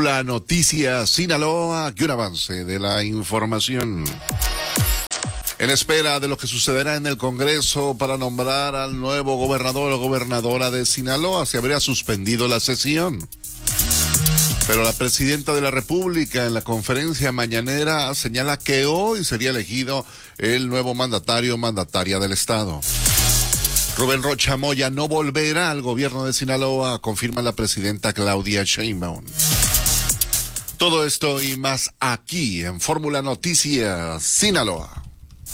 La noticia Sinaloa, que un avance de la información. En espera de lo que sucederá en el Congreso para nombrar al nuevo gobernador o gobernadora de Sinaloa, se habría suspendido la sesión. Pero la presidenta de la República en la conferencia mañanera señala que hoy sería elegido el nuevo mandatario o mandataria del Estado. Rubén Rocha Moya no volverá al gobierno de Sinaloa, confirma la presidenta Claudia Sheinbaum. Todo esto y más aquí en Fórmula Noticias Sinaloa.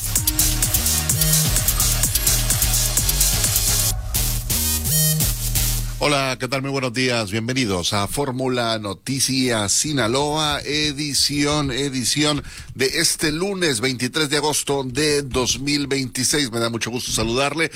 Hola, ¿qué tal? Muy buenos días. Bienvenidos a Fórmula Noticias Sinaloa, edición de este lunes 23 de agosto de 2026. Me da mucho gusto saludarle.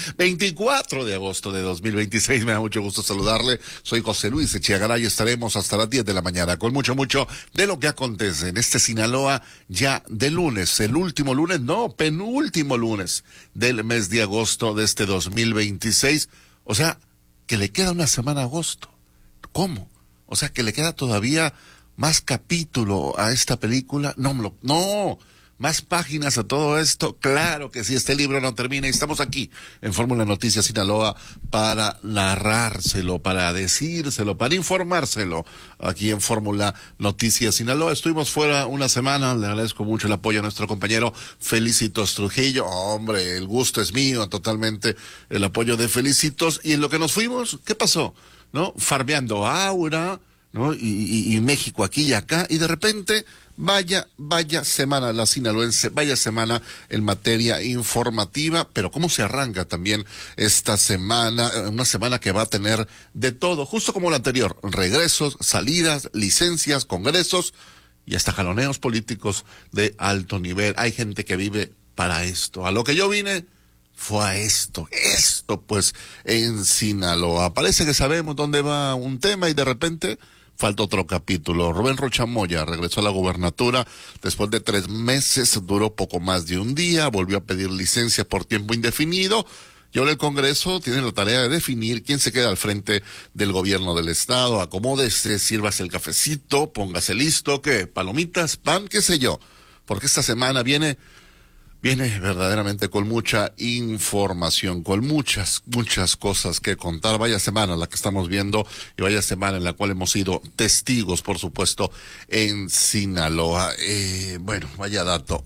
24 de agosto de 2026. Me da mucho gusto saludarle. Soy José Luis Echeagaray y estaremos hasta las 10 de la mañana con mucho de lo que acontece en este Sinaloa ya de lunes. El último lunes, no, penúltimo lunes del mes de agosto de este 2026. O sea, que le queda una semana a agosto. ¿Cómo? O sea, que le queda todavía más capítulo a esta película. No, más páginas a todo esto. Claro que sí, este libro no termina y estamos aquí en Fórmula Noticias Sinaloa para narrárselo, para decírselo, para informárselo aquí en Fórmula Noticias Sinaloa. Estuvimos fuera una semana, le agradezco mucho el apoyo a nuestro compañero Felicitos Trujillo. Hombre, el gusto es mío, totalmente el apoyo de Felicitos. Y en lo que nos fuimos, ¿qué pasó? ¿No? Farmeando Aura, ¿no? Y México aquí y acá, y de repente, vaya semana la sinaloense, vaya semana en materia informativa, pero cómo se arranca también esta semana, una semana que va a tener de todo, justo como la anterior, regresos, salidas, licencias, congresos y hasta jaloneos políticos de alto nivel. Hay gente que vive para esto. A lo que yo vine fue a esto pues en Sinaloa. Parece que sabemos dónde va un tema y de repente falta otro capítulo. Rubén Rocha Moya regresó a la gubernatura después de 3 meses, duró poco más de un día, volvió a pedir licencia por tiempo indefinido y ahora el Congreso tiene la tarea de definir quién se queda al frente del gobierno del Estado. Acomódese, sírvase el cafecito, póngase listo, ¿qué? Palomitas, pan, qué sé yo, porque esta semana viene verdaderamente con mucha información, con muchas cosas que contar. Vaya semana la que estamos viendo y vaya semana en la cual hemos sido testigos, por supuesto, en Sinaloa. Bueno, vaya dato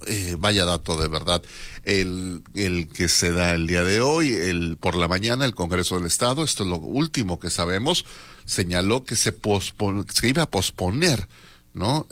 de verdad. El que se da el día de hoy, por la mañana, el Congreso del Estado, esto es lo último que sabemos, señaló que se iba a posponer, ¿no?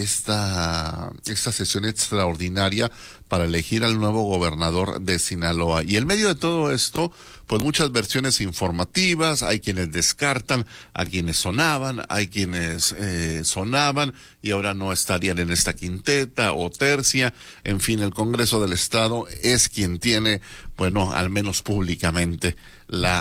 Esta sesión extraordinaria para elegir al nuevo gobernador de Sinaloa. Y en medio de todo esto, pues muchas versiones informativas, hay quienes descartan, a quienes sonaban, hay quienes sonaban y ahora no estarían en esta quinteta o tercia. En fin, el Congreso del Estado es quien tiene, bueno, al menos públicamente, la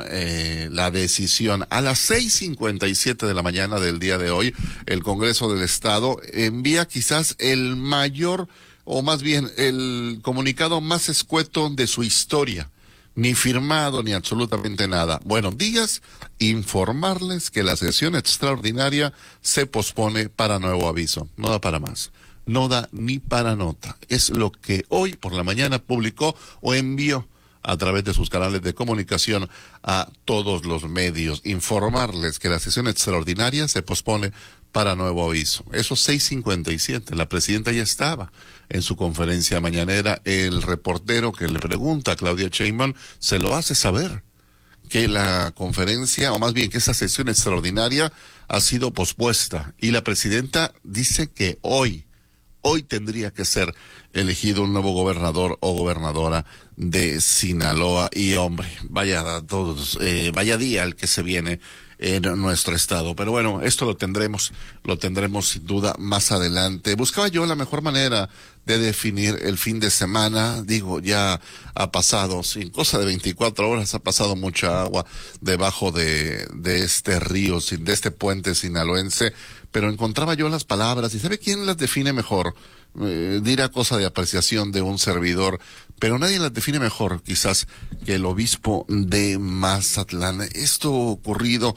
decisión. A las 6:57 de la mañana del día de hoy, el Congreso del Estado envía quizás el mayor, o más bien el comunicado más escueto de su historia. Ni firmado, ni absolutamente nada. Buenos días, informarles que la sesión extraordinaria se pospone para nuevo aviso. No da para más. No da ni para nota. Es lo que hoy por la mañana publicó o envió a través de sus canales de comunicación a todos los medios. Informarles que la sesión extraordinaria se pospone para nuevo aviso. Eso 6:57. La presidenta ya estaba en su conferencia mañanera. El reportero que le pregunta a Claudia Sheinbaum se lo hace saber que la conferencia, o más bien que esa sesión extraordinaria ha sido pospuesta. Y la presidenta dice que hoy tendría que ser elegido un nuevo gobernador o gobernadora de Sinaloa. Y hombre, vaya día el que se viene en nuestro estado. Pero bueno, esto lo tendremos sin duda más adelante. Buscaba yo la mejor manera de definir el fin de semana. Digo, ya ha pasado, sin cosa de 24 horas, ha pasado mucha agua debajo de este río, de este puente sinaloense, pero encontraba yo las palabras, y ¿sabe quién las define mejor? Dirá cosa de apreciación de un servidor, pero nadie las define mejor quizás que el obispo de Mazatlán. Esto ocurrido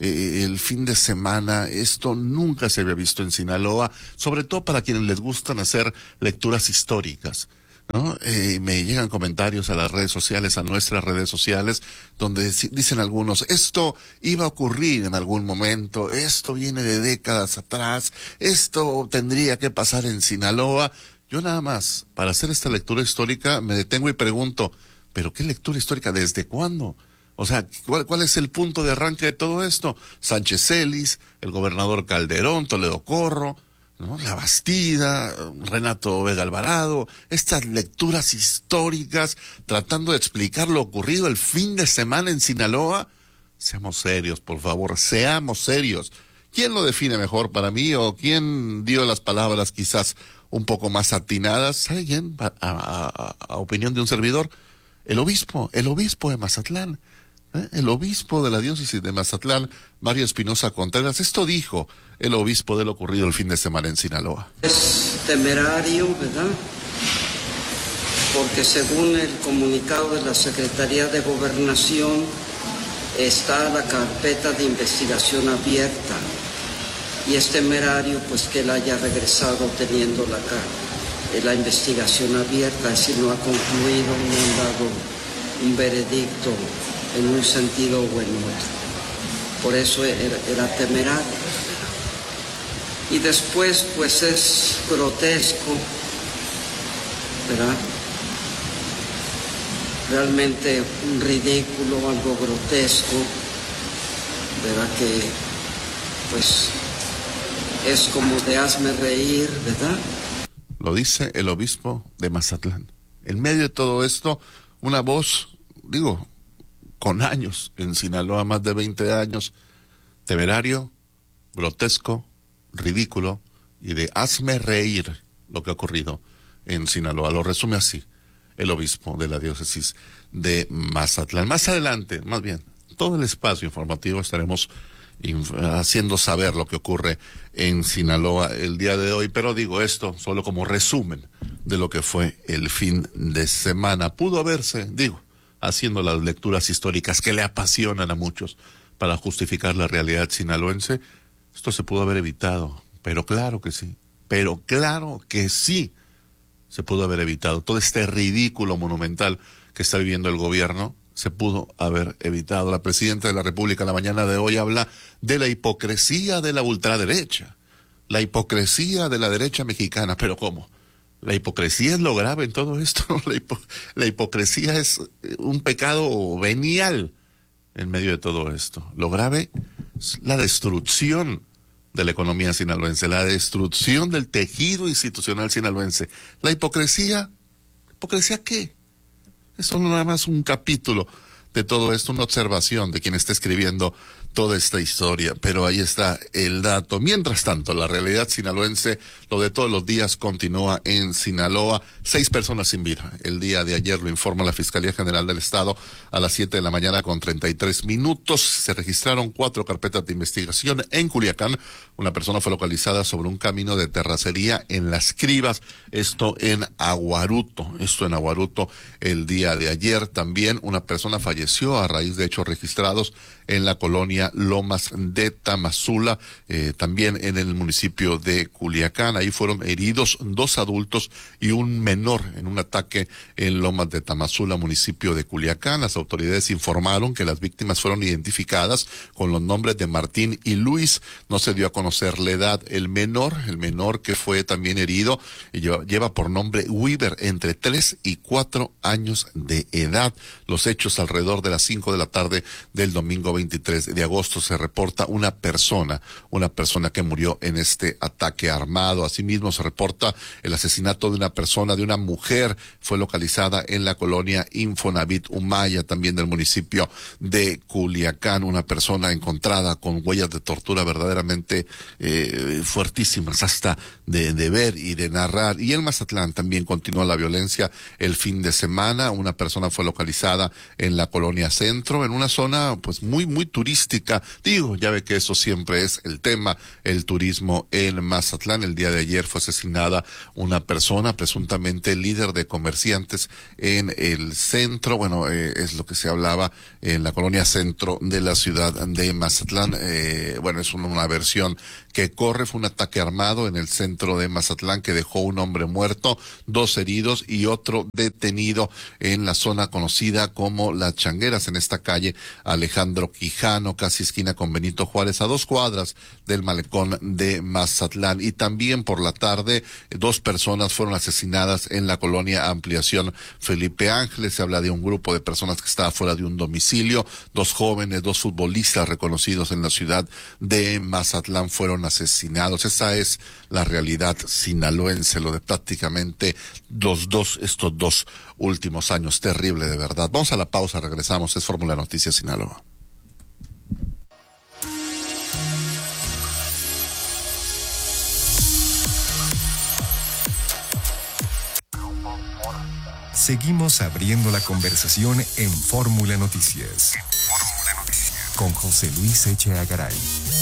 el fin de semana. Esto nunca se había visto en Sinaloa, sobre todo para quienes les gustan hacer lecturas históricas, ¿no? Me llegan comentarios a las redes sociales, a nuestras redes sociales, donde dicen algunos, esto iba a ocurrir en algún momento, esto viene de décadas atrás, esto tendría que pasar en Sinaloa. Yo nada más, para hacer esta lectura histórica, me detengo y pregunto, ¿pero qué lectura histórica? ¿Desde cuándo? O sea, ¿cuál es el punto de arranque de todo esto? Sánchez Celis, el gobernador Calderón, Toledo Corro, ¿no? La Bastida, Renato Vega Alvarado, estas lecturas históricas tratando de explicar lo ocurrido el fin de semana en Sinaloa. Seamos serios, por favor, seamos serios. ¿Quién lo define mejor para mí o quién dio las palabras quizás un poco más atinadas? ¿Sabe quién? A opinión de un servidor, el obispo de Mazatlán. El obispo de la diócesis de Mazatlán, Mario Espinosa Contreras. Esto dijo el obispo de lo ocurrido el fin de semana en Sinaloa. Es temerario, ¿verdad? Porque según el comunicado de la Secretaría de Gobernación, está la carpeta de investigación abierta. Y es temerario pues que él haya regresado teniendo la investigación abierta, es decir, no ha concluido, no han dado un veredicto en un sentido o en otro. Por eso era temerario. Y después, pues es grotesco, ¿verdad? Realmente un ridículo, algo grotesco, ¿verdad? Que, pues, es como de hazme reír, ¿verdad? Lo dice el obispo de Mazatlán. En medio de todo esto, una voz, digo, con años en Sinaloa, más de 20 años, temerario, grotesco, ridículo, y de hazme reír lo que ha ocurrido en Sinaloa. Lo resume así el obispo de la diócesis de Mazatlán. Más adelante, más bien, todo el espacio informativo estaremos haciendo saber lo que ocurre en Sinaloa el día de hoy, pero digo esto solo como resumen de lo que fue el fin de semana. Pudo haberse, digo, haciendo las lecturas históricas que le apasionan a muchos para justificar la realidad sinaloense, esto se pudo haber evitado, pero claro que sí, se pudo haber evitado. Todo este ridículo monumental que está viviendo el gobierno se pudo haber evitado. La presidenta de la República la mañana de hoy habla de la hipocresía de la ultraderecha, la hipocresía de la derecha mexicana, pero ¿cómo? La hipocresía es lo grave en todo esto. La hipocresía es un pecado venial en medio de todo esto. Lo grave es la destrucción de la economía sinaloense, la destrucción del tejido institucional sinaloense. La hipocresía, ¿hipocresía qué? Es solo nada más un capítulo de todo esto, una observación de quien está escribiendo toda esta historia, pero ahí está el dato. Mientras tanto, la realidad sinaloense, lo de todos los días, continúa en Sinaloa. 6 personas sin vida. El día de ayer lo informa la Fiscalía General del Estado a las 7 de la mañana con 33 minutos. Se registraron 4 carpetas de investigación en Culiacán. Una persona fue localizada sobre un camino de terracería en Las Crivas, esto en Aguaruto. El día de ayer también una persona falleció a raíz de hechos registrados en la colonia Lomas de Tamazula, también en el municipio de Culiacán. Ahí fueron heridos 2 adultos y un menor en un ataque en Lomas de Tamazula, municipio de Culiacán. Las autoridades informaron que las víctimas fueron identificadas con los nombres de Martín y Luis. No se dio a conocer la edad. El menor que fue también herido lleva por nombre Weaver, entre 3 y 4 años de edad. Los hechos alrededor de las 5 de la tarde del domingo 23 de agosto se reporta una persona que murió en este ataque armado. Asimismo se reporta el asesinato de una persona, de una mujer, fue localizada en la colonia Infonavit Humaya, también del municipio de Culiacán. Una persona encontrada con huellas de tortura verdaderamente fuertísimas, hasta de ver y de narrar. Y en Mazatlán también continuó la violencia el fin de semana. Una persona fue localizada en la colonia Centro, en una zona pues muy turística República. Digo, ya ve que eso siempre es el tema, el turismo en Mazatlán. El día de ayer fue asesinada una persona, presuntamente líder de comerciantes en el centro, es lo que se hablaba en la colonia centro de la ciudad de Mazatlán. Es una versión que corre. Fue un ataque armado en el centro de Mazatlán que dejó un hombre muerto, 2 heridos y otro detenido en la zona conocida como Las Changueras, en esta calle Alejandro Quijano, casi esquina con Benito Juárez, a 2 cuadras del malecón de Mazatlán. Y también por la tarde, 2 personas fueron asesinadas en la colonia Ampliación Felipe Ángeles. Se habla de un grupo de personas que estaba fuera de un domicilio. 2 jóvenes, 2 futbolistas reconocidos en la ciudad de Mazatlán fueron asesinados. Esa es la realidad sinaloense, lo de prácticamente estos 2 últimos años. Terrible, de verdad. Vamos a la pausa, regresamos. Es Fórmula Noticias Sinaloa. Seguimos abriendo la conversación en Fórmula Noticias. Con José Luis Echeagaray. Garay.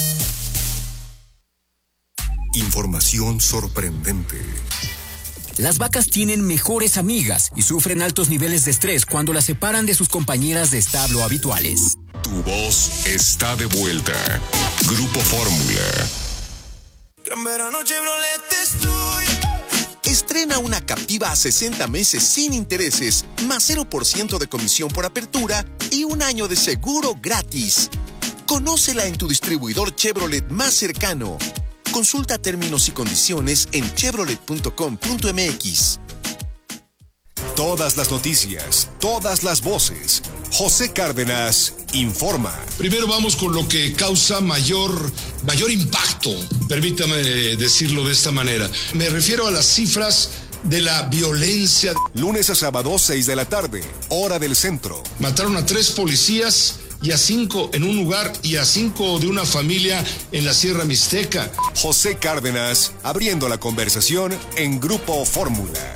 Información sorprendente. Las vacas tienen mejores amigas y sufren altos niveles de estrés cuando las separan de sus compañeras de establo habituales. Tu voz está de vuelta. Grupo Fórmula. Gran verano Chevrolet estoy. Estrena una Captiva a 60 meses sin intereses, más 0% de comisión por apertura y 1 año de seguro gratis. Conócela en tu distribuidor Chevrolet más cercano. Consulta términos y condiciones en chevrolet.com.mx. Todas las noticias, todas las voces. José Cárdenas informa. Primero vamos con lo que causa mayor impacto, permítame decirlo de esta manera. Me refiero a las cifras de la violencia. Lunes a sábado, 6 de la tarde, hora del centro. Mataron a 3 policías y a 5 en un lugar y a 5 de una familia en la Sierra Mixteca. José Cárdenas, abriendo la conversación en Grupo Fórmula.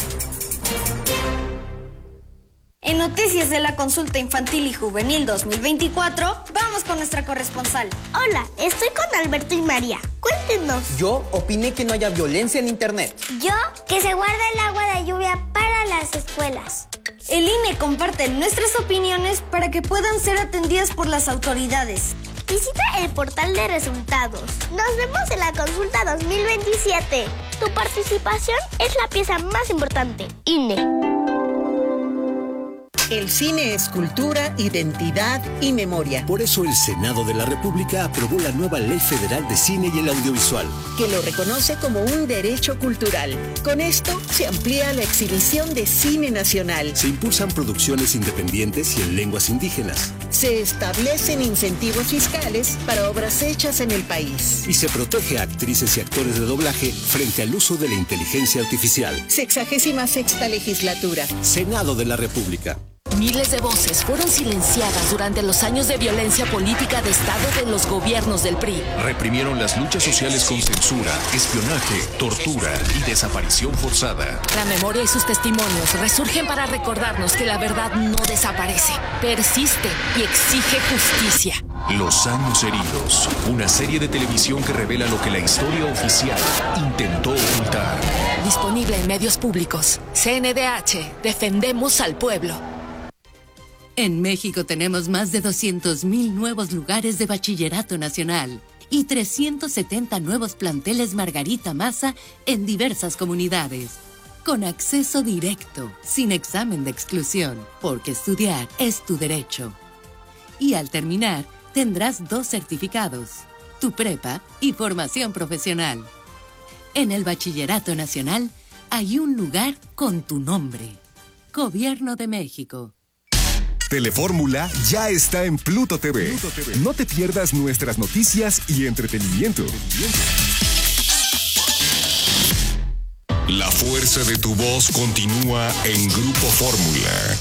En Noticias de la Consulta Infantil y Juvenil 2024, vamos con nuestra corresponsal. Hola, estoy con Alberto y María. Cuéntenos. Yo opiné que no haya violencia en internet. Yo, que se guarde el agua de lluvia para las escuelas. El INE comparte nuestras opiniones para que puedan ser atendidas por las autoridades. Visita el portal de resultados. Nos vemos en la consulta 2027. Tu participación es la pieza más importante. INE. El cine es cultura, identidad y memoria. Por eso el Senado de la República aprobó la nueva Ley Federal de Cine y el Audiovisual, que lo reconoce como un derecho cultural. Con esto se amplía la exhibición de cine nacional. Se impulsan producciones independientes y en lenguas indígenas. Se establecen incentivos fiscales para obras hechas en el país. Y se protege a actrices y actores de doblaje frente al uso de la inteligencia artificial. 66ª legislatura. Senado de la República. Miles de voces fueron silenciadas durante los años de violencia política de Estado de los gobiernos del PRI. Reprimieron las luchas sociales con censura, espionaje, tortura y desaparición forzada. La memoria y sus testimonios resurgen para recordarnos que la verdad no desaparece, persiste y exige justicia. Los años heridos, una serie de televisión que revela lo que la historia oficial intentó ocultar. Disponible en medios públicos. CNDH, defendemos al pueblo. En México tenemos más de 200,000 nuevos lugares de bachillerato nacional y 370 nuevos planteles Margarita Maza en diversas comunidades. Con acceso directo, sin examen de exclusión, porque estudiar es tu derecho. Y al terminar, tendrás 2 certificados, tu prepa y formación profesional. En el Bachillerato Nacional hay un lugar con tu nombre. Gobierno de México. Telefórmula ya está en Pluto TV. No te pierdas nuestras noticias y entretenimiento. La fuerza de tu voz continúa en Grupo Fórmula.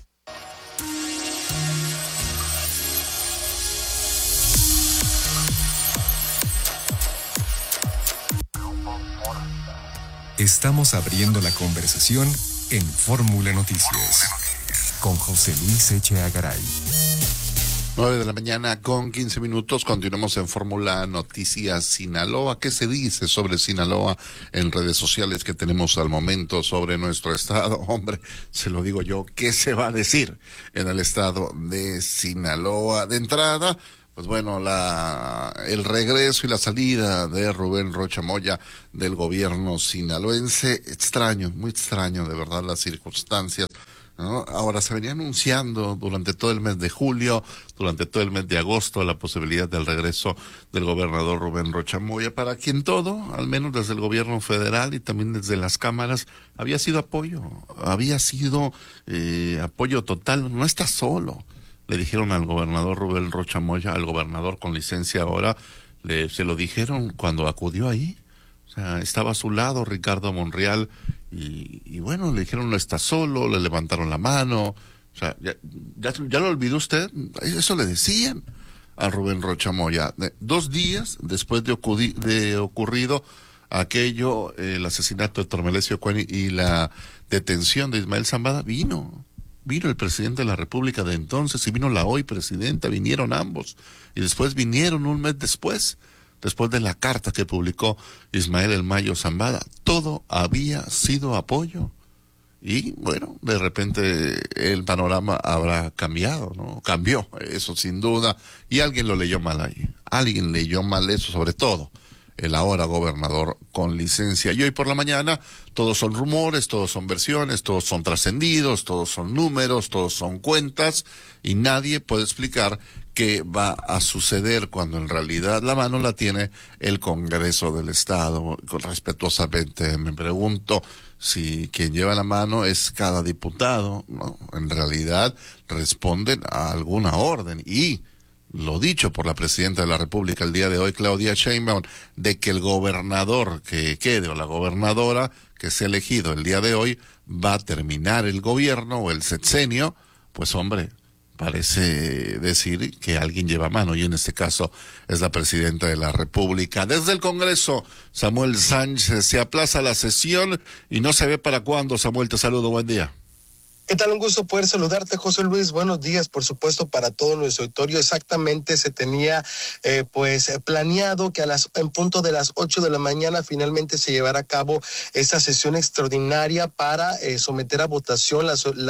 Estamos abriendo la conversación en Fórmula Noticias con José Luis Echeagaray. 9 de la mañana con 15 minutos. Continuamos en Fórmula Noticias Sinaloa. ¿Qué se dice sobre Sinaloa en redes sociales que tenemos al momento sobre nuestro estado? Hombre, se lo digo yo, ¿qué se va a decir en el estado de Sinaloa? De entrada, pues bueno, el regreso y la salida de Rubén Rocha Moya del gobierno sinaloense, extraño, muy extraño de verdad las circunstancias, ¿no? Ahora se venía anunciando durante todo el mes de julio, durante todo el mes de agosto, la posibilidad del regreso del gobernador Rubén Rocha Moya, para quien todo, al menos desde el gobierno federal y también desde las cámaras, había sido apoyo total. No está solo, le dijeron al gobernador Rubén Rocha Moya, al gobernador con licencia ahora, se lo dijeron cuando acudió ahí. O sea, estaba a su lado Ricardo Monreal y bueno, le dijeron no está solo, le levantaron la mano. O sea, ¿ya lo olvidó usted? Eso le decían a Rubén Rocha Moya. 2 días después de ocurrido aquello, el asesinato de Tormelesio Cueni y la detención de Ismael Zambada, vino el presidente de la República de entonces y vino la hoy presidenta, vinieron ambos. Y después vinieron un mes después de la carta que publicó Ismael El Mayo Zambada. Todo había sido apoyo. Y bueno, de repente el panorama habrá cambiado, ¿no? Cambió, eso sin duda. Y alguien lo leyó mal ahí. Alguien leyó mal eso, sobre todo el ahora gobernador con licencia. Y hoy por la mañana todos son rumores, todos son versiones, todos son trascendidos, todos son números, todos son cuentas, y nadie puede explicar qué va a suceder cuando en realidad la mano la tiene el Congreso del Estado. Respetuosamente me pregunto si quien lleva la mano es cada diputado, ¿no? En realidad responden a alguna orden, y lo dicho por la presidenta de la República el día de hoy, Claudia Sheinbaum, de que el gobernador que quede o la gobernadora que sea elegido el día de hoy va a terminar el gobierno o el sexenio, pues hombre, parece decir que alguien lleva mano, y en este caso es la presidenta de la República. Desde el Congreso, Samuel Sánchez, se aplaza la sesión y no se ve para cuándo. Samuel, te saludo, buen día. ¿Qué tal? Un gusto poder saludarte, José Luis. Buenos días, por supuesto, para todo nuestro auditorio. Exactamente se tenía planeado que en punto de las 8 de la mañana finalmente se llevará a cabo esta sesión extraordinaria para someter a votación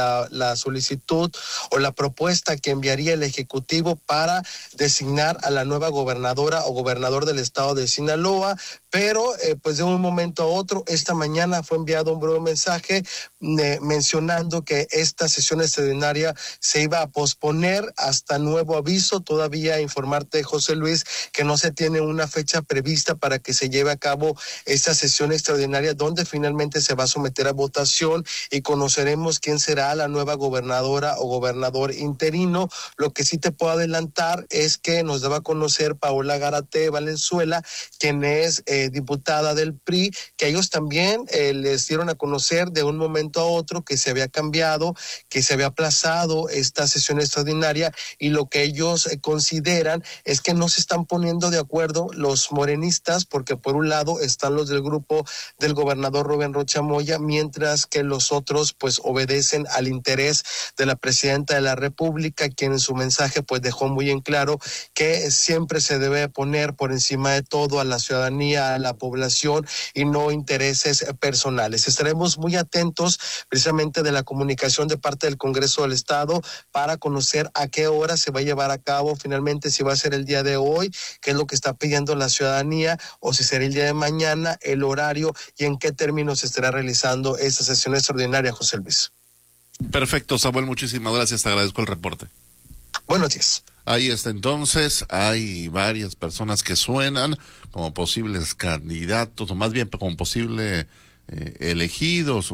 la solicitud o la propuesta que enviaría el Ejecutivo para designar a la nueva gobernadora o gobernador del estado de Sinaloa. Pero pues de un momento a otro, esta mañana fue enviado un breve mensaje mencionando que esta sesión extraordinaria se iba a posponer hasta nuevo aviso. Todavía informarte, José Luis, que no se tiene una fecha prevista para que se lleve a cabo esta sesión extraordinaria, donde finalmente se va a someter a votación y conoceremos quién será la nueva gobernadora o gobernador interino. Lo que sí te puedo adelantar es que nos daba a conocer Paola Garate Valenzuela, quien es diputada del PRI, que ellos también les dieron a conocer de un momento a otro que se había cambiado, que se había aplazado esta sesión extraordinaria, y lo que ellos consideran es que no se están poniendo de acuerdo los morenistas, porque por un lado están los del grupo del gobernador Rubén Rocha Moya, mientras que los otros pues obedecen al interés de la presidenta de la República, quien en su mensaje pues dejó muy en claro que siempre se debe poner por encima de todo a la ciudadanía, a la población, y no intereses personales. Estaremos muy atentos precisamente de la comunicación de parte del Congreso del Estado para conocer a qué hora se va a llevar a cabo finalmente, si va a ser el día de hoy, qué es lo que está pidiendo la ciudadanía, o si será el día de mañana, el horario y en qué términos se estará realizando esta sesión extraordinaria, José Luis. Perfecto, Samuel, muchísimas gracias, te agradezco el reporte. Buenos días. Ahí está entonces, hay varias personas que suenan como posibles candidatos, o más bien como posibles elegidos o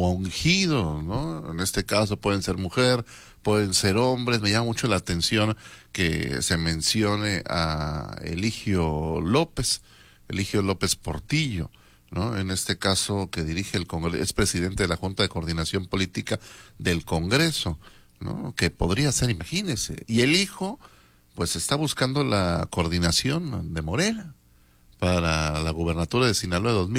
ungidos, ¿no? En este caso pueden ser mujer, pueden ser hombres. Me llama mucho la atención que se mencione a Eligio López Portillo, ¿no? En este caso, que dirige el Congreso, es presidente de la Junta de Coordinación Política del Congreso, ¿no? Que podría ser, imagínese. Y el hijo, pues está buscando la coordinación de Morena para la gubernatura de Sinaloa de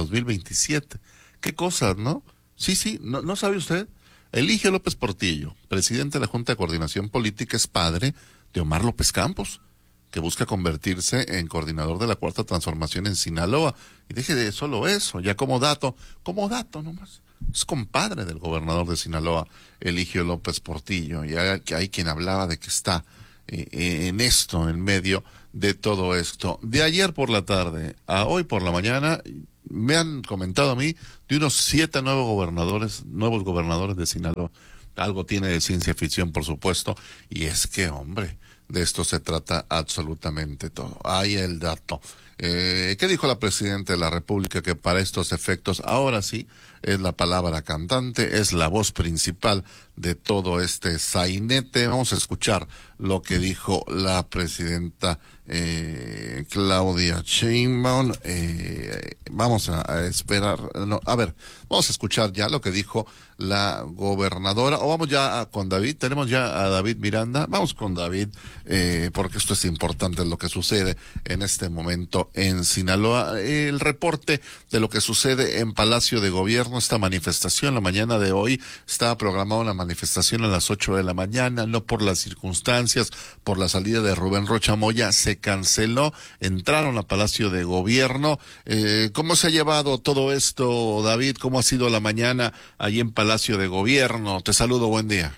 2027. Qué cosas, ¿no? Sí, ¿no sabe usted? Eligio López Portillo, presidente de la Junta de Coordinación Política, es padre de Omar López Campos, que busca convertirse en coordinador de la Cuarta Transformación en Sinaloa. Y deje de solo eso, ya como dato nomás. Es compadre del gobernador de Sinaloa, Eligio López Portillo, y hay quien hablaba de que está en esto, en medio de todo esto. De ayer por la tarde a hoy por la mañana, me han comentado a mí de unos 7 nuevos gobernadores de Sinaloa. Algo tiene de ciencia ficción, por supuesto, y es que, hombre, de esto se trata absolutamente todo. Ahí el dato. ¿Qué dijo la Presidenta de la República? Que para estos efectos, ahora sí, es la palabra cantante, es la voz principal de todo este sainete. Vamos a escuchar lo que dijo la Presidenta Claudia Sheinbaum. Vamos a esperar, vamos a escuchar ya lo que dijo la gobernadora, o vamos ya con David. Tenemos ya a David Miranda. Vamos con David, porque esto es importante, lo que sucede en este momento en Sinaloa. El reporte de lo que sucede en Palacio de Gobierno, esta manifestación, la mañana de hoy estaba programada una manifestación a las 8 de la mañana, no por las circunstancias, por la salida de Rubén Rocha Moya, se canceló, entraron a Palacio de Gobierno. ¿Cómo se ha llevado todo esto, David? ¿Cómo ha sido la mañana allí en Palacio de Gobierno? Te saludo, buen día.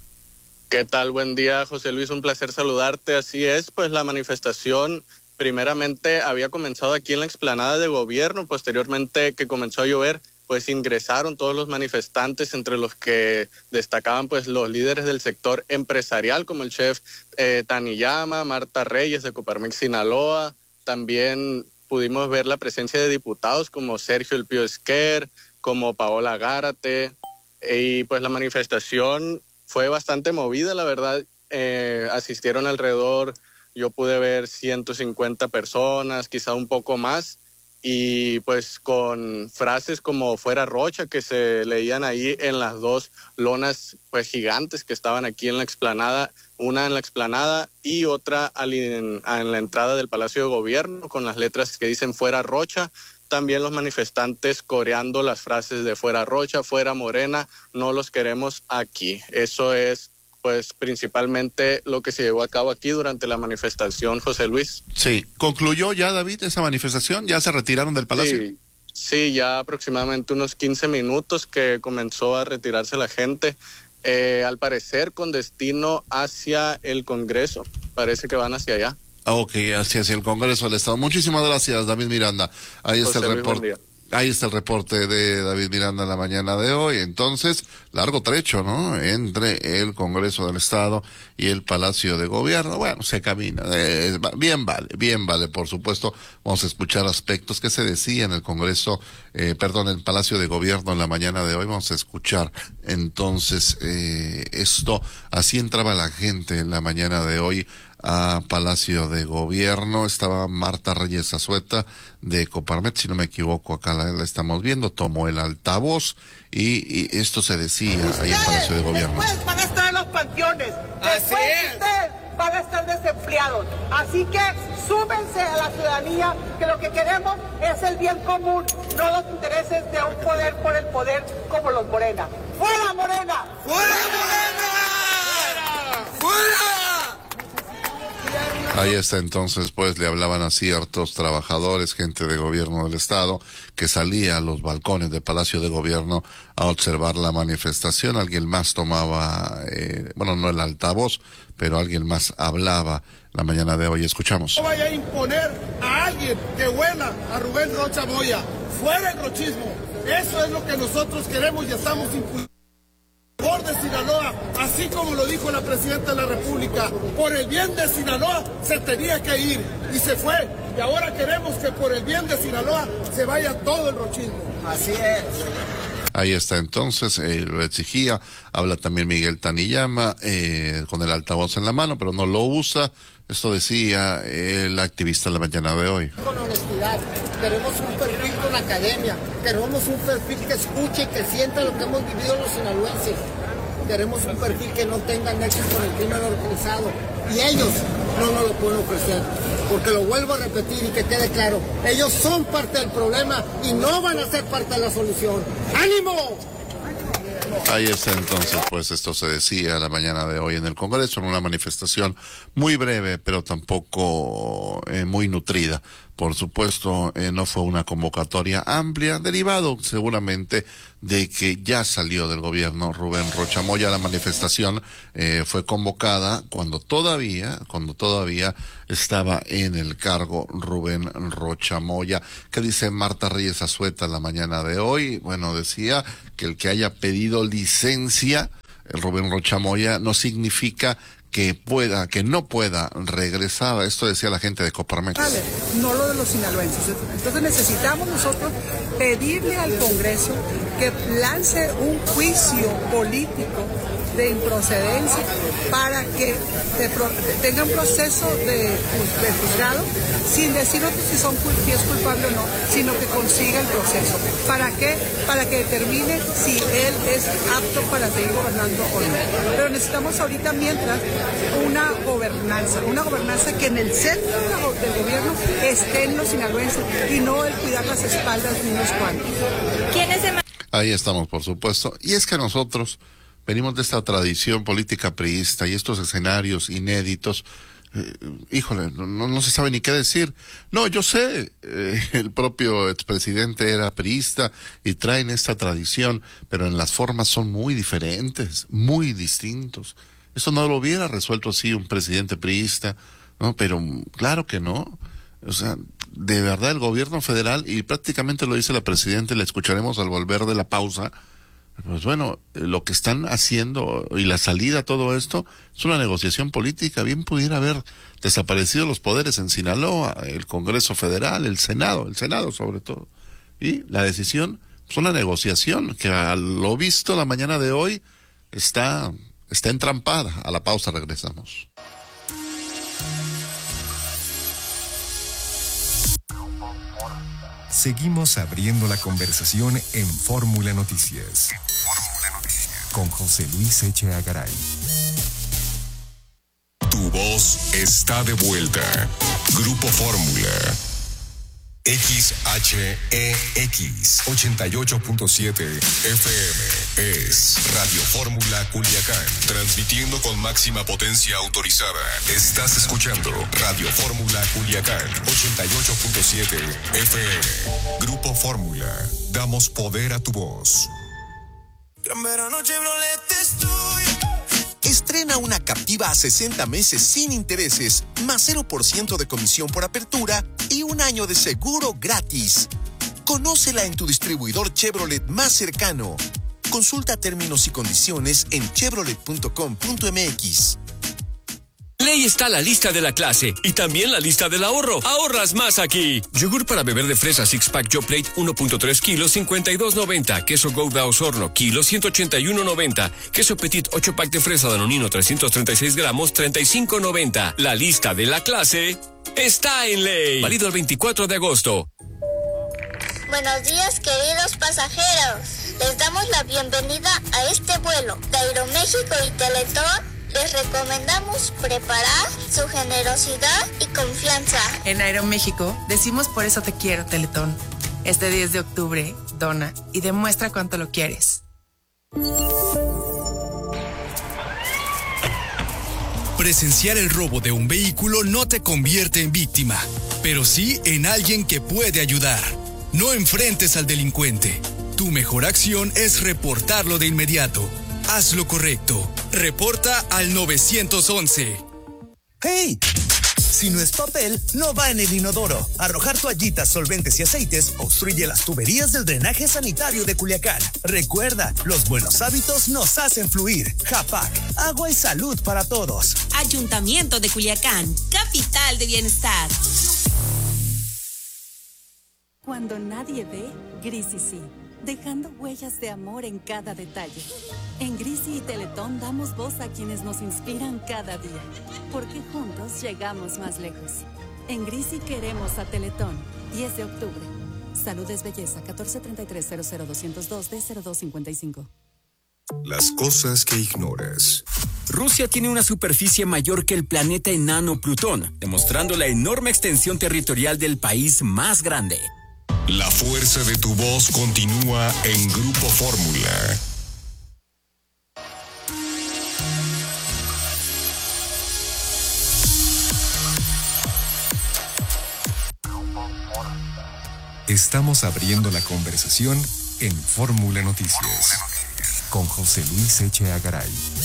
¿Qué tal? Buen día, José Luis, un placer saludarte. Así es, pues la manifestación primeramente había comenzado aquí en la explanada de Gobierno, posteriormente que comenzó a llover, pues ingresaron todos los manifestantes, entre los que destacaban pues los líderes del sector empresarial, como el chef Taniyama, Marta Reyes de Coparmex Sinaloa. También pudimos ver la presencia de diputados como Sergio El Pío Esquer, como Paola Gárate, y pues la manifestación fue bastante movida, la verdad. Asistieron alrededor, yo pude ver 150 personas, quizá un poco más, y pues con frases como "fuera Rocha", que se leían ahí en las dos lonas pues gigantes que estaban aquí en la explanada, una en la explanada y otra en la entrada del Palacio de Gobierno, con las letras que dicen "fuera Rocha". También los manifestantes coreando las frases de "fuera Rocha", "fuera Morena", "no los queremos aquí". Eso es pues principalmente lo que se llevó a cabo aquí durante la manifestación, José Luis. Sí, ¿concluyó ya, David, esa manifestación? ¿Ya se retiraron del Palacio? Sí, ya aproximadamente unos 15 minutos que comenzó a retirarse la gente, al parecer con destino hacia el Congreso. Parece que van hacia allá. Ok, hacia el Congreso del Estado. Muchísimas gracias, David Miranda. Ahí está el reporte. Ahí está el reporte de David Miranda en la mañana de hoy. Entonces, largo trecho, ¿no? Entre el Congreso del Estado y el Palacio de Gobierno. Bueno, se camina. Bien vale, por supuesto. Vamos a escuchar aspectos que se decía en el Congreso, en el Palacio de Gobierno en la mañana de hoy. Vamos a escuchar entonces esto. Así entraba la gente en la mañana de hoy a Palacio de Gobierno. Estaba Marta Reyes Azueta de Coparmex, si no me equivoco, acá la estamos viendo, tomó el altavoz y esto se decía ahí en Palacio de Gobierno. Después van a estar en los panteones, después ustedes van a estar desempleados, así que súmense a la ciudadanía, que lo que queremos es el bien común, no los intereses de un poder por el poder como los Morena. ¡Fuera Morena! ¡Fuera Morena! ¡Fuera! Ahí está entonces, pues le hablaban a ciertos trabajadores, gente de gobierno del Estado, que salía a los balcones del Palacio de Gobierno a observar la manifestación. Alguien más tomaba, no el altavoz, pero alguien más hablaba la mañana de hoy. Escuchamos. No vaya a imponer a alguien que huela a Rubén Rocha Moya. Fuera el rochismo. Eso es lo que nosotros queremos y estamos impulsando. Por de Sinaloa, así como lo dijo la Presidenta de la República, por el bien de Sinaloa se tenía que ir y se fue, y ahora queremos que por el bien de Sinaloa se vaya todo el rochismo. Así es. Ahí está entonces, lo exigía. Habla también Miguel Taniyama con el altavoz en la mano, pero no lo usa. Esto decía el activista de la mañana de hoy. Con honestidad, queremos un perfil con academia, queremos un perfil que escuche y que sienta lo que hemos vivido los sinaloenses. Queremos un perfil que no tenga nexos con el crimen organizado. Y ellos no nos lo pueden ofrecer. Porque lo vuelvo a repetir y que quede claro, ellos son parte del problema y no van a ser parte de la solución. ¡Ánimo! Ahí está entonces, pues esto se decía la mañana de hoy en el Congreso, en una manifestación muy breve, pero tampoco muy nutrida. Por supuesto, no fue una convocatoria amplia, derivado seguramente de que ya salió del gobierno Rubén Rocha Moya. La manifestación fue convocada cuando todavía estaba en el cargo Rubén Rocha Moya. ¿Qué dice Marta Reyes Azueta la mañana de hoy? Bueno, decía que el que haya pedido licencia, el Rubén Rocha Moya, no significa que no pueda regresar. Esto decía la gente de Coparmex. No lo de los sinaloenses. Entonces necesitamos nosotros pedirle al Congreso que lance un juicio político de improcedencia para que tenga un proceso de juzgado sin decirnos si es culpable o no, sino que consiga el proceso. ¿Para qué? Para que determine si él es apto para seguir gobernando o no. Pero necesitamos ahorita mientras una gobernanza que en el centro del gobierno estén los sinaloenses y no el cuidar las espaldas de unos cuantos. Ahí estamos, por supuesto. Y es que nosotros venimos de esta tradición política priista y estos escenarios inéditos, no se sabe ni qué decir. No, yo sé, el propio expresidente era priista y traen esta tradición, pero en las formas son muy diferentes, muy distintos. Eso no lo hubiera resuelto así un presidente priista, ¿no? Pero claro que no. O sea, de verdad el gobierno federal, y prácticamente lo dice la presidenta, le escucharemos al volver de la pausa. Pues bueno, lo que están haciendo y la salida a todo esto es una negociación política. Bien pudiera haber desaparecido los poderes en Sinaloa, el Congreso Federal, el Senado sobre todo. Y la decisión es una negociación que a lo visto la mañana de hoy está entrampada. A la pausa regresamos. Seguimos abriendo la conversación en Fórmula Noticias. Con José Luis Echeagüe Garay. Tu voz está de vuelta. Grupo Fórmula. XHEX 88.7 FM es Radio Fórmula Culiacán, transmitiendo con máxima potencia autorizada. Estás escuchando Radio Fórmula Culiacán 88.7 FM. Grupo Fórmula, damos poder a tu voz. Gran verano Chevrolet es tuyo. Estrena una Captiva a 60 meses sin intereses, más 0% de comisión por apertura y un año de seguro gratis. Conócela en tu distribuidor Chevrolet más cercano. Consulta términos y condiciones en chevrolet.com.mx. Ley está la lista de la clase y también la lista del ahorro. Ahorras más aquí. Yogur para beber de fresa 6-pack Joe Plate 1.3 kilos 52.90. Queso Gouda Osorno kilo 181.90. Queso Petit 8-pack de fresa Danonino 336 gramos 35.90. La lista de la clase está en Ley. Válido el 24 de agosto. Buenos días, queridos pasajeros. Les damos la bienvenida a este vuelo de Aeroméxico y Teletón. Les recomendamos preparar su generosidad y confianza. En Aeroméxico decimos por eso te quiero, Teletón. Este 10 de octubre, dona y demuestra cuánto lo quieres. Presenciar el robo de un vehículo no te convierte en víctima, pero sí en alguien que puede ayudar. No enfrentes al delincuente. Tu mejor acción es reportarlo de inmediato. Haz lo correcto. Reporta al 911. ¡Hey! Si no es papel, no va en el inodoro. Arrojar toallitas, solventes y aceites obstruye las tuberías del drenaje sanitario de Culiacán. Recuerda, los buenos hábitos nos hacen fluir. Japac, agua y salud para todos. Ayuntamiento de Culiacán, capital de bienestar. Cuando nadie ve, Grisi sí. Dejando huellas de amor en cada detalle. En Grisi y Teletón damos voz a quienes nos inspiran cada día, porque juntos llegamos más lejos. En Grisi queremos a Teletón. 10 de octubre. Salud es belleza. 1433-00202-D0255. Las cosas que ignoras. Rusia tiene una superficie mayor que el planeta enano Plutón, demostrando la enorme extensión territorial del país más grande. La fuerza de tu voz continúa en Grupo Fórmula. Estamos abriendo la conversación en Fórmula Noticias con José Luis Echeverría.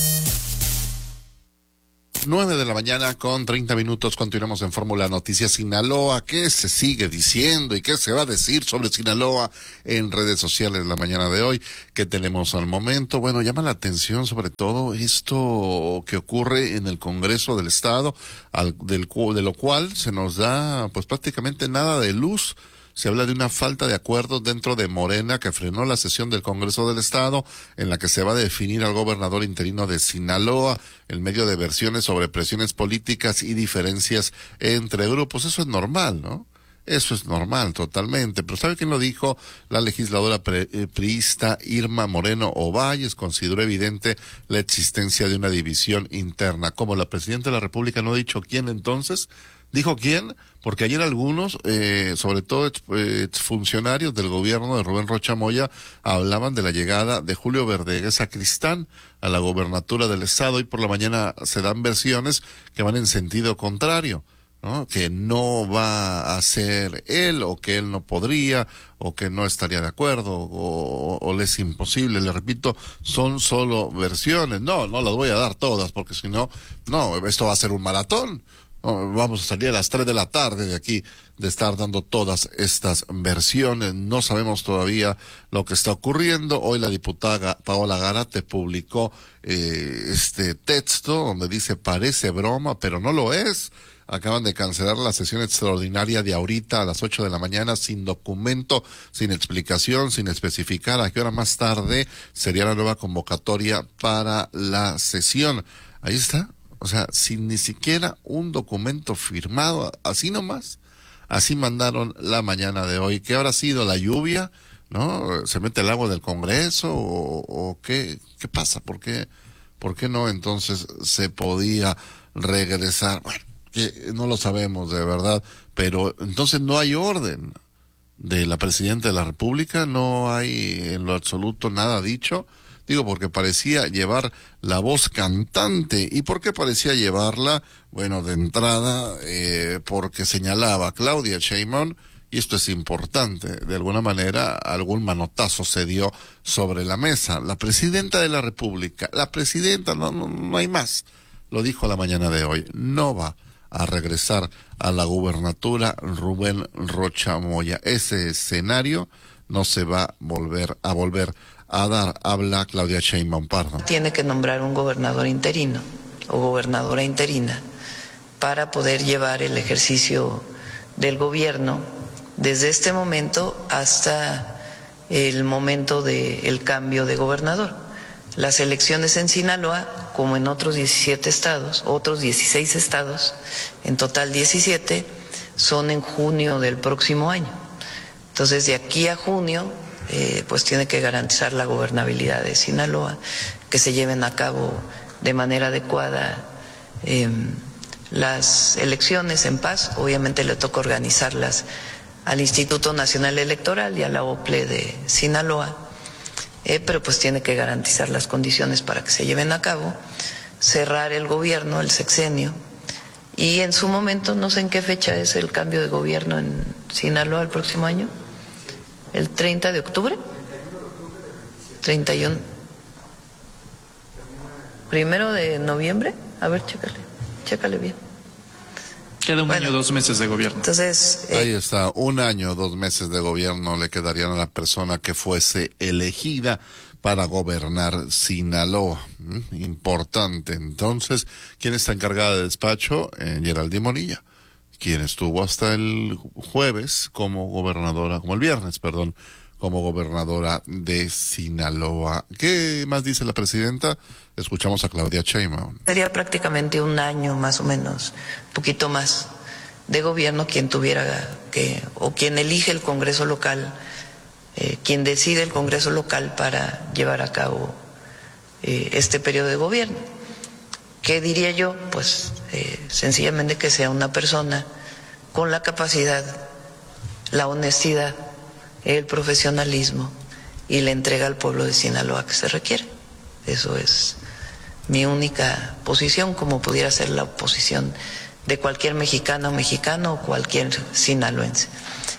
9 de la mañana con 30 minutos. Continuamos en Fórmula Noticias Sinaloa. ¿Qué se sigue diciendo y qué se va a decir sobre Sinaloa en redes sociales la mañana de hoy? ¿Qué tenemos al momento? Bueno, llama la atención sobre todo esto que ocurre en el Congreso del Estado, de lo cual se nos da pues prácticamente nada de luz. Se habla de una falta de acuerdo dentro de Morena que frenó la sesión del Congreso del Estado en la que se va a definir al gobernador interino de Sinaloa en medio de versiones sobre presiones políticas y diferencias entre grupos. Eso es normal, ¿no? Eso es normal, totalmente. Pero ¿sabe quién lo dijo? La legisladora priista Irma Moreno Ovalles consideró evidente la existencia de una división interna. Como la presidenta de la República no ha dicho quién entonces, ¿dijo quién? Porque ayer algunos, sobre todo exfuncionarios del gobierno de Rubén Rocha Moya, hablaban de la llegada de Julio Verdeguer Sacristán a la gobernatura del Estado, y por la mañana se dan versiones que van en sentido contrario, ¿no? Que no va a ser él, o que él no podría, o que no estaría de acuerdo, o le es imposible. Le repito, son solo versiones. No las voy a dar todas, porque si no, esto va a ser un maratón. Vamos a salir a las 3 de la tarde de aquí de estar dando todas estas versiones. No sabemos todavía lo que está ocurriendo. Hoy la diputada Paola Gárate publicó este texto donde dice parece broma, pero no lo es. Acaban de cancelar la sesión extraordinaria de ahorita a las 8 de la mañana sin documento, sin explicación, sin especificar a qué hora más tarde sería la nueva convocatoria para la sesión. Ahí está. O sea, sin ni siquiera un documento firmado, así nomás, así mandaron la mañana de hoy. ¿Qué habrá sido? ¿La lluvia? ¿No? ¿Se mete el agua del Congreso? ¿O qué pasa? ¿Por qué no entonces se podía regresar? Bueno, que no lo sabemos de verdad, pero entonces no hay orden de la Presidenta de la República, no hay en lo absoluto nada dicho. Digo, porque parecía llevar la voz cantante. ¿Y por qué parecía llevarla? Bueno, de entrada, porque señalaba a Claudia Sheinbaum, y esto es importante, de alguna manera, algún manotazo se dio sobre la mesa. La Presidenta de la República, no hay más, lo dijo la mañana de hoy, no va a regresar a la gubernatura Rubén Rocha Moya. Ese escenario no se va a volver a dar. Habla Claudia Sheinbaum Pardo. Tiene que nombrar un gobernador interino o gobernadora interina para poder llevar el ejercicio del gobierno desde este momento hasta el momento del cambio de gobernador. Las elecciones en Sinaloa, como en otros 17 estados, otros 16 estados, en total 17, son en junio del próximo año. Entonces, de aquí a junio, pues tiene que garantizar la gobernabilidad de Sinaloa, que se lleven a cabo de manera adecuada las elecciones en paz. Obviamente le toca organizarlas al Instituto Nacional Electoral y a la OPLE de Sinaloa, pero pues tiene que garantizar las condiciones para que se lleven a cabo, cerrar el gobierno, el sexenio, y en su momento, no sé en qué fecha es el cambio de gobierno en Sinaloa el próximo año. ¿El 30 de octubre? 31. ¿1 de noviembre? A ver, chécale bien. Queda un año, 2 meses de gobierno. Entonces, ahí está, 1 año, 2 meses de gobierno le quedarían a la persona que fuese elegida para gobernar Sinaloa. Importante. Entonces, ¿quién está encargada de despacho? Geraldine Monilla, quien estuvo hasta el jueves como el viernes, como gobernadora de Sinaloa. ¿Qué más dice la presidenta? Escuchamos a Claudia Sheinbaum. Sería prácticamente 1 año más o menos, poquito más, de gobierno quien tuviera o quien elige el Congreso local, quien decide el Congreso local para llevar a cabo este periodo de gobierno. ¿Qué diría yo? Pues sencillamente que sea una persona con la capacidad, la honestidad, el profesionalismo y la entrega al pueblo de Sinaloa que se requiere. Eso es mi única posición, como pudiera ser la posición de cualquier mexicana o mexicano o cualquier sinaloense.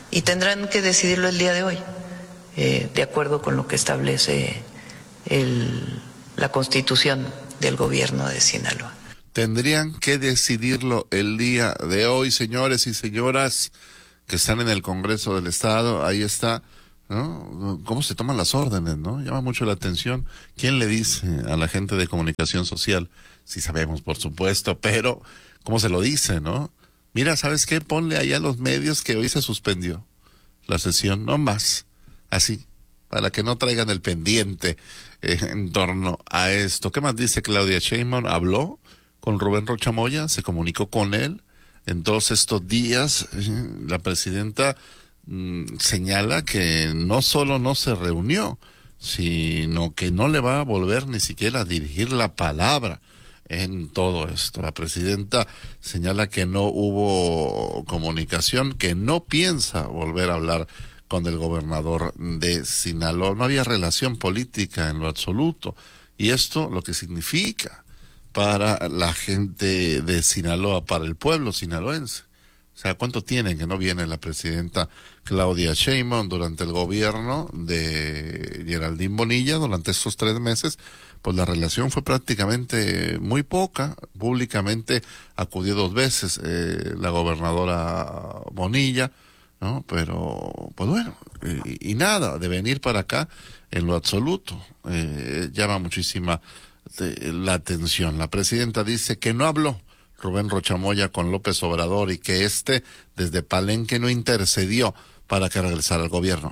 y tendrán que decidirlo el día de hoy, de acuerdo con lo que establece la Constitución del gobierno de Sinaloa. Tendrían que decidirlo el día de hoy, señores y señoras que están en el Congreso del Estado. Ahí está, ¿no? Cómo se toman las órdenes, ¿no? Llama mucho la atención. ¿Quién le dice a la gente de comunicación social? Sí sabemos, por supuesto, pero ¿cómo se lo dice, no? Mira, ¿sabes qué? Ponle allá a los medios que hoy se suspendió la sesión, no más, así, para que no traigan el pendiente en torno a esto. ¿Qué más dice Claudia Sheinbaum? Habló con Rubén Rocha Moya, se comunicó con él. En todos estos días, la presidenta señala que no solo no se reunió, sino que no le va a volver ni siquiera a dirigir la palabra en todo esto. La presidenta señala que no hubo comunicación, que no piensa volver a hablar con el gobernador de Sinaloa. No había relación política en lo absoluto. Y esto lo que significa para la gente de Sinaloa, para el pueblo sinaloense. O sea, ¿cuánto tiene que no viene la presidenta Claudia Sheinbaum durante el gobierno de Geraldine Bonilla? Durante estos 3 meses, pues la relación fue prácticamente muy poca. Públicamente acudió 2 veces la gobernadora Bonilla, ¿no? Pero, pues bueno, y nada, de venir para acá en lo absoluto. Llama muchísima la atención. La presidenta dice que no habló Rubén Rocha Moya con López Obrador y que desde Palenque no intercedió para que regresara al gobierno.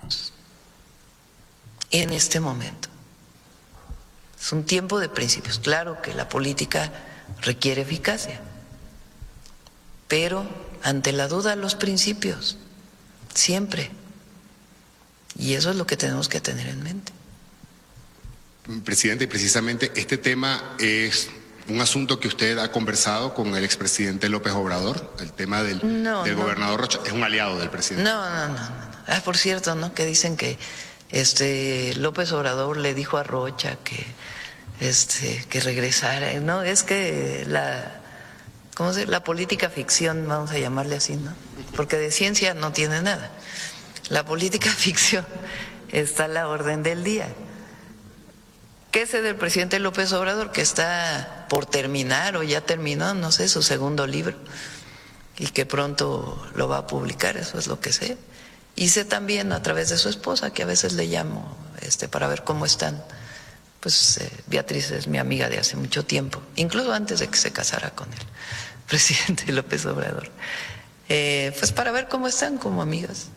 En este momento es un tiempo de principios. Claro que la política requiere eficacia, pero ante la duda los principios, siempre. Y eso es lo que tenemos que tener en mente. Presidente, precisamente este tema es un asunto que usted ha conversado con el expresidente López Obrador, el tema del gobernador Rocha, es un aliado del presidente. No. Por cierto, ¿no? Que dicen que López Obrador le dijo a Rocha que regresara. No, es que la política ficción, vamos a llamarle así, ¿no? Porque de ciencia no tiene nada. La política ficción está a la orden del día. ¿Qué sé del presidente López Obrador? Que está por terminar o ya terminó, no sé, su segundo libro y que pronto lo va a publicar, eso es lo que sé. Y sé también a través de su esposa, que a veces le llamo para ver cómo están. Pues Beatriz es mi amiga de hace mucho tiempo, incluso antes de que se casara con el presidente López Obrador. Pues para ver cómo están como amigas.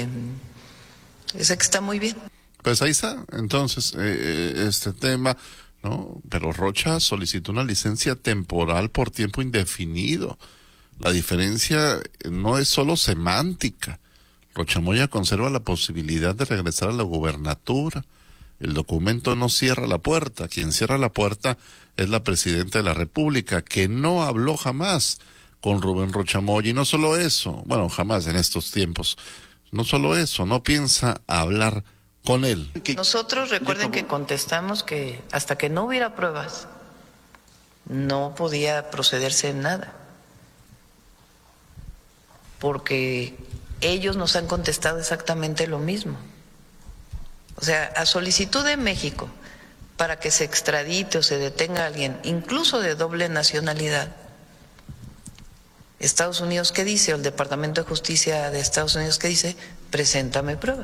Sé que está muy bien. Pues ahí está, entonces, este tema, ¿no? Pero Rocha solicitó una licencia temporal por tiempo indefinido. La diferencia no es solo semántica. Rocha Moya conserva la posibilidad de regresar a la gubernatura. El documento no cierra la puerta. Quien cierra la puerta es la presidenta de la República, que no habló jamás con Rubén Rocha Moya. Y no solo eso, bueno, jamás en estos tiempos. No solo eso, no piensa hablar con él. Nosotros recuerden que contestamos que hasta que no hubiera pruebas no podía procederse en nada, porque ellos nos han contestado exactamente lo mismo. O sea, a solicitud de México para que se extradite o se detenga a alguien, incluso de doble nacionalidad, Estados Unidos, ¿qué dice? O el Departamento de Justicia de Estados Unidos, ¿qué dice? Preséntame pruebas.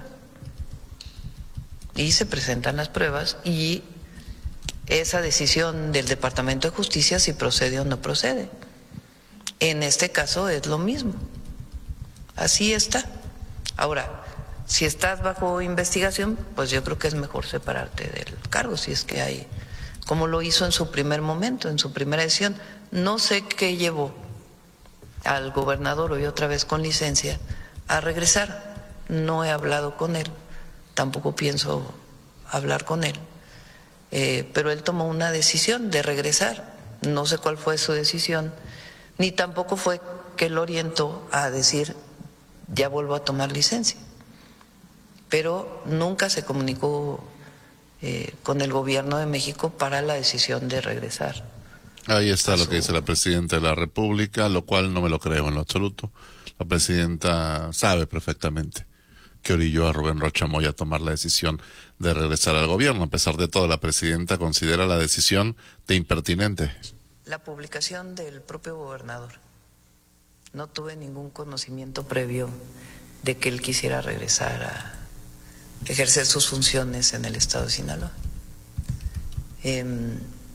Y se presentan las pruebas y esa decisión del Departamento de Justicia si procede o no procede. En este caso es lo mismo. Así está. Ahora, si estás bajo investigación, pues yo creo que es mejor separarte del cargo, si es que hay, como lo hizo en su primer momento, en su primera decisión. No sé qué llevó al gobernador, hoy otra vez con licencia, a regresar. No he hablado con él. Tampoco pienso hablar con él, pero él tomó una decisión de regresar. No sé cuál fue su decisión, ni tampoco fue que lo orientó a decir ya vuelvo a tomar licencia, pero nunca se comunicó con el gobierno de México para la decisión de regresar. Ahí está lo que dice la presidenta de la República, lo cual no me lo creo en lo absoluto. La presidenta sabe perfectamente que orilló a Rubén Rocha Moya a tomar la decisión de regresar al gobierno. A pesar de todo, la presidenta considera la decisión de impertinente. La publicación del propio gobernador. No tuve ningún conocimiento previo de que él quisiera regresar a ejercer sus funciones en el estado de Sinaloa.